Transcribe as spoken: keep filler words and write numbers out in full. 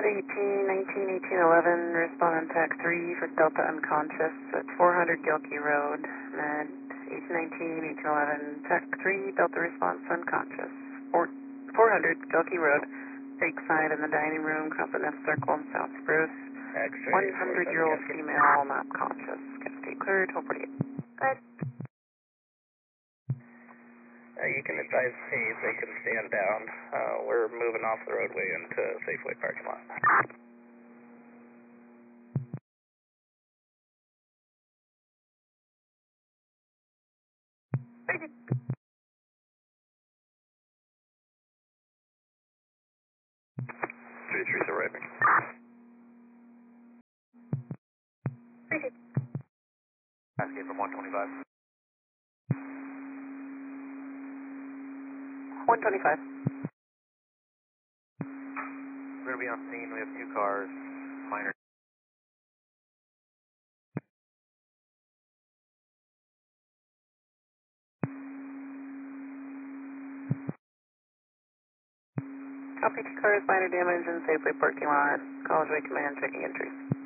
Med eighteen, nineteen, eighteen, eleven, respond on T A C three for Delta unconscious at four hundred Gilkey Road. Med eighteen, nineteen, eighteen, eleven, T A C three, Delta response unconscious. four hundred Gilkey Road, fake side in the dining room, Compton F Circle in South Spruce. one hundred year old female, not conscious. Cascade cleared, twelve forty-eight. Good. Uh, you can advise Hayes they can stand down. Uh, we're moving off the roadway into Safeway parking lot. three three is arriving. Cascade from one twenty-five. one twenty-five. We're going to be on scene. We have two cars. Minor. Copy, two cars, minor damage in Safeway parking lot. College Way Command checking entries.